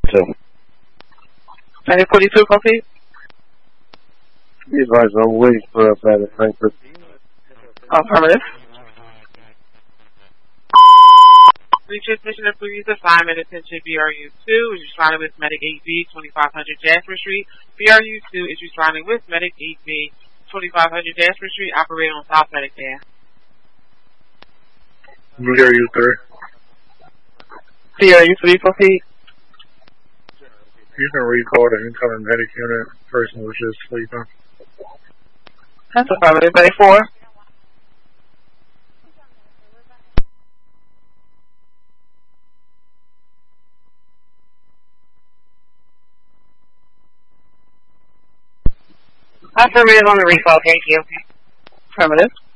So. Medic 42, copy. Be advised, I'm waiting for a bad Frankfurt. Affirmative. Retransmission of previous assignment, attention BRU2 is responding with Medic 8B 2500 Jasper Street. BRU2 is responding with Medic 8B 2500 Jasper Street, operating on South Medicare. BRU3. BRU3, proceed. You can recall the incoming medic unit. Person was just sleeping. That's affirmative. Medic 4. Affirmative on the recall, thank you. Affirmative.